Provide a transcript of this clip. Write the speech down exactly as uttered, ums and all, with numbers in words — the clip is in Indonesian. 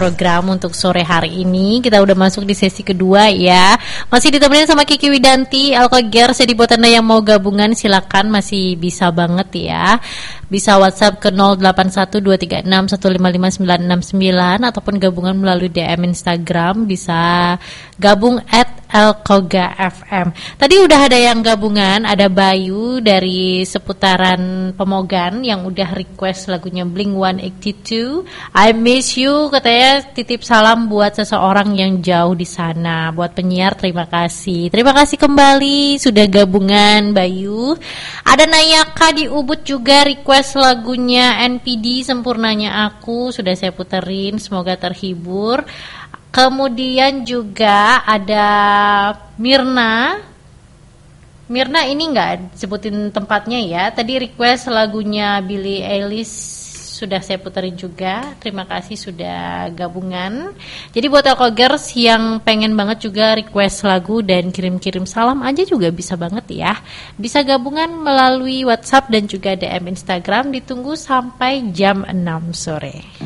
program untuk sore hari ini. Kita udah masuk di sesi kedua ya. Masih ditemenin sama Kiki Widanti, Alkogers. Jadi buat Anda yang mau gabungan silakan, masih bisa banget ya. Bisa WhatsApp ke nol delapan satu dua tiga enam satu lima lima sembilan enam sembilan ataupun gabungan melalui D M Instagram, bisa gabung at Alkoga F M. Tadi udah ada yang gabungan, ada Bayu dari seputaran Pemogan yang udah request lagunya Blink one eighty-two, I Miss You, katanya titip salam buat seseorang yang jauh di sana. Buat penyiar terima kasih. Terima kasih kembali sudah gabungan Bayu. Ada Nayaka di Ubud juga request lagunya N P D Sempurnanya Aku, sudah saya puterin, semoga terhibur. Kemudian juga ada Mirna. Mirna ini nggak sebutin tempatnya ya. Tadi request lagunya Billie Eilish, sudah saya puterin juga. Terima kasih sudah gabungan. Jadi buat Alkogers yang pengen banget juga request lagu dan kirim-kirim salam aja juga bisa banget ya. Bisa gabungan melalui WhatsApp dan juga D M Instagram. Ditunggu sampai jam enam sore.